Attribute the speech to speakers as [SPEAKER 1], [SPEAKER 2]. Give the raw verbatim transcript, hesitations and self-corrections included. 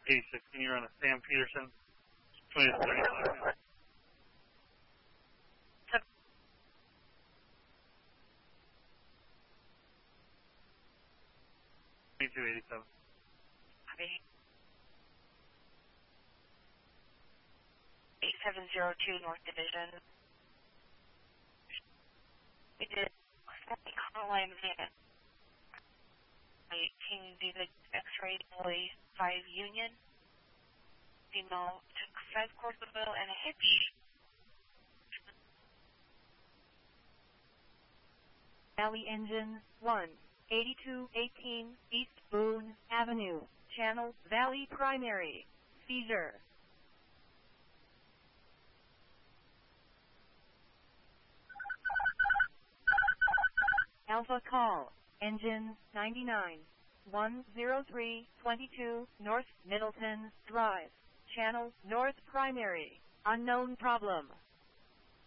[SPEAKER 1] eighty-six, can you run a Sam Peterson? twenty to thirty dollars. twenty-two eighty-seven.
[SPEAKER 2] eight seven zero two North Division. We did Caroline Van. Can you do the X-ray Boy five Union? Female took five quarts of oil and a hitch.
[SPEAKER 3] Valley Engine one, eighty-two eighteen East Boone Avenue, Channel Valley Primary, seizure. Alpha call, engine ninety-nine, one oh three twenty-two North Middleton Drive, Channel North Primary, unknown problem.